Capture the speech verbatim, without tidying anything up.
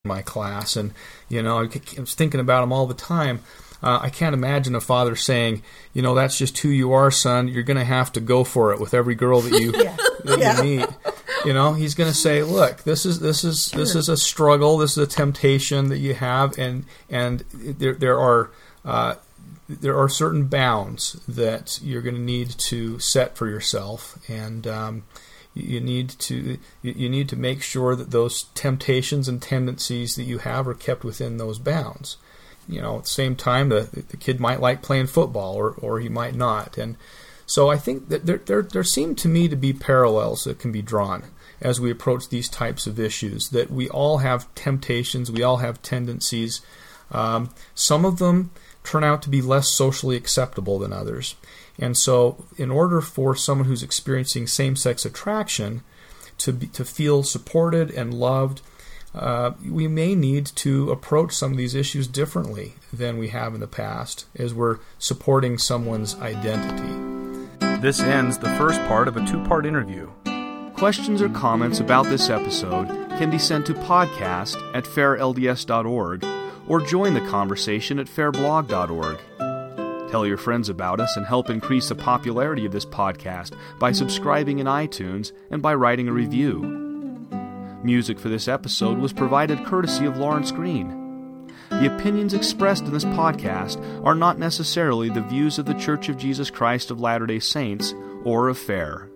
my class, and you know, I was thinking about them all the time. Uh, I can't imagine a father saying, you know, that's just who you are, son. You're going to have to go for it with every girl that you yeah. that yeah. you meet. You know, he's going to say, look, this is this is sure. this is a struggle. This is a temptation that you have, and and there there are uh, there are certain bounds that you're going to need to set for yourself, and um, you need to you need to make sure that those temptations and tendencies that you have are kept within those bounds. You know, at the same time, the the kid might like playing football, or, or he might not. And so I think that there, there there seem to me to be parallels that can be drawn as we approach these types of issues, that we all have temptations, we all have tendencies. Um, some of them turn out to be less socially acceptable than others. And so in order for someone who's experiencing same-sex attraction to be, to feel supported and loved, Uh, we may need to approach some of these issues differently than we have in the past as we're supporting someone's identity. This ends the first part of a two-part interview. Questions or comments about this episode can be sent to podcast at fair l d s dot org or join the conversation at fair blog dot org. Tell your friends about us and help increase the popularity of this podcast by subscribing in iTunes and by writing a review. Music for this episode was provided courtesy of Lawrence Green. The opinions expressed in this podcast are not necessarily the views of the Church of Jesus Christ of Latter-day Saints or of FAIR.